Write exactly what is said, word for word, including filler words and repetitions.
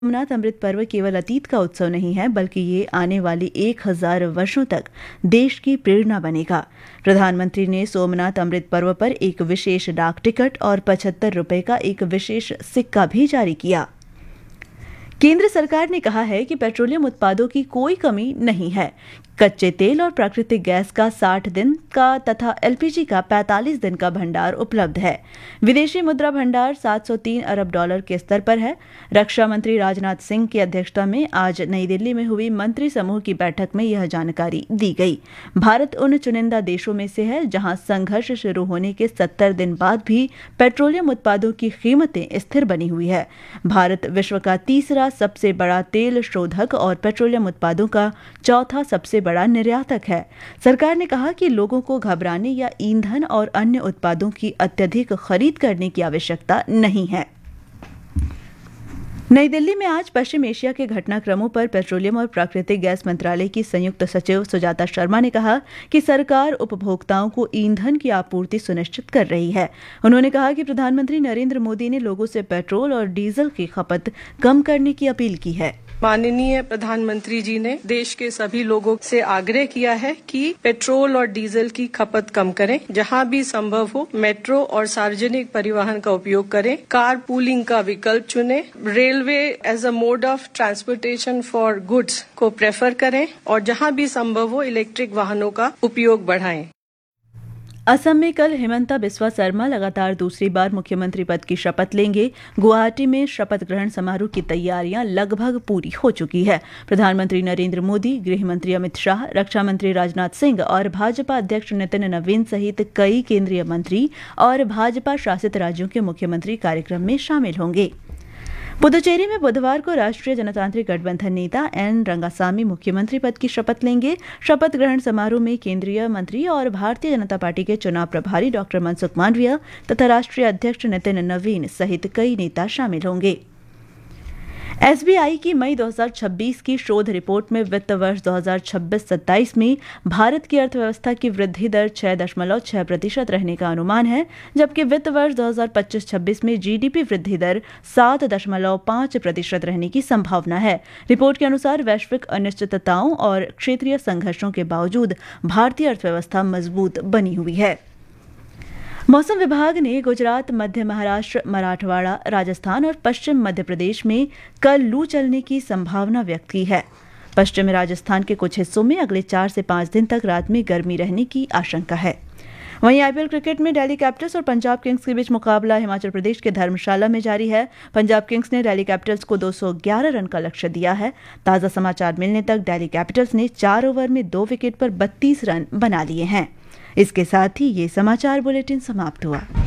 सोमनाथ अमृत पर्व केवल अतीत का उत्सव नहीं है, बल्कि ये आने वाली एक हजार वर्षों तक देश की प्रेरणा बनेगा। प्रधानमंत्री ने सोमनाथ अमृत पर्व पर एक विशेष डाक टिकट और पचहत्तर रुपए का एक विशेष सिक्का भी जारी किया। केंद्र सरकार ने कहा है कि पेट्रोलियम उत्पादों की कोई कमी नहीं है। कच्चे तेल और प्राकृतिक गैस का साठ दिन का तथा एलपीजी का पैंतालीस दिन का भंडार उपलब्ध है। विदेशी मुद्रा भंडार सात सौ तीन अरब डॉलर के स्तर पर है। रक्षा मंत्री राजनाथ सिंह की अध्यक्षता में आज नई दिल्ली में हुई मंत्री समूह की बैठक में यह जानकारी दी गई। भारत उन चुनिंदा देशों में से है जहां संघर्ष शुरू होने के सत्तर दिन बाद भी पेट्रोलियम उत्पादों की कीमतें स्थिर बनी हुई है। भारत विश्व का तीसरा सबसे बड़ा तेल शोधक और पेट्रोलियम उत्पादों का चौथा सबसे बड़ा निर्यातक है। सरकार ने कहा कि लोगों को घबराने या ईंधन और अन्य उत्पादों की अत्यधिक खरीद करने की आवश्यकता नहीं है। नई दिल्ली में आज पश्चिम एशिया के घटनाक्रमों पर पेट्रोलियम और प्राकृतिक गैस मंत्रालय की संयुक्त सचिव सुजाता शर्मा ने कहा कि सरकार उपभोक्ताओं को ईंधन की आपूर्ति सुनिश्चित कर रही है। उन्होंने कहा कि प्रधानमंत्री नरेंद्र मोदी ने लोगों से पेट्रोल और डीजल की खपत कम करने की अपील की है। माननीय प्रधानमंत्री जी ने देश के सभी लोगों से आग्रह किया है कि पेट्रोल और डीजल की खपत कम करें। जहां भी संभव हो मेट्रो और सार्वजनिक परिवहन का उपयोग करें। कार पूलिंग का विकल्प चुनें। Railway as a mode of transportation for goods को प्रेफर करें और जहां भी संभव हो इलेक्ट्रिक वाहनों का उपयोग बढ़ाएं। असम में कल हिमंता बिस्वा सरमा लगातार दूसरी बार मुख्यमंत्री पद की शपथ लेंगे। गुवाहाटी में शपथ ग्रहण समारोह की तैयारियां लगभग पूरी हो चुकी है। प्रधानमंत्री नरेंद्र मोदी, गृह मंत्री अमित शाह, रक्षा मंत्री राजनाथ सिंह और भाजपा अध्यक्ष नितिन नवीन सहित कई केंद्रीय मंत्री और भाजपा शासित राज्यों के मुख्यमंत्री कार्यक्रम में शामिल होंगे। पुदुचेरी में बुधवार को राष्ट्रीय जनतांत्रिक गठबंधन नेता एन रंगासामी मुख्यमंत्री पद की शपथ लेंगे। शपथ ग्रहण समारोह में केंद्रीय मंत्री और भारतीय जनता पार्टी के चुनाव प्रभारी डॉक्टर मनसुख मांडविया तथा राष्ट्रीय अध्यक्ष नितिन नवीन सहित कई नेता शामिल होंगे। एसबीआई की मई दो हज़ार छब्बीस की शोध रिपोर्ट में वित्त वर्ष दो हज़ार छब्बीस सत्ताईस में भारत की अर्थव्यवस्था की वृद्धि दर छह दशमलव छह प्रतिशत रहने का अनुमान है, जबकि वित्त वर्ष दो हज़ार पच्चीस छब्बीस में जीडीपी वृद्धि दर सात दशमलव पाँच प्रतिशत रहने की संभावना है। रिपोर्ट के अनुसार वैश्विक अनिश्चितताओं और क्षेत्रीय संघर्षों के बावजूद भारतीय अर्थव्यवस्था मजबूत बनी हुई है। मौसम विभाग ने गुजरात, मध्य महाराष्ट्र, मराठवाड़ा, राजस्थान और पश्चिम मध्य प्रदेश में कल लू चलने की संभावना व्यक्त की है। पश्चिमी राजस्थान के कुछ हिस्सों में अगले चार से पांच दिन तक रात में गर्मी रहने की आशंका है। वहीं आईपीएल क्रिकेट में दिल्ली कैपिटल्स और पंजाब किंग्स के बीच मुकाबला हिमाचल प्रदेश के धर्मशाला में जारी है। पंजाब किंग्स ने दिल्ली कैपिटल्स को दो सौ ग्यारह रन का लक्ष्य दिया है। ताज़ा समाचार मिलने तक दिल्ली कैपिटल्स ने चार ओवर में दो विकेट पर बत्तीस रन बना लिए हैं। इसके साथ ही ये समाचार बुलेटिन समाप्त हुआ।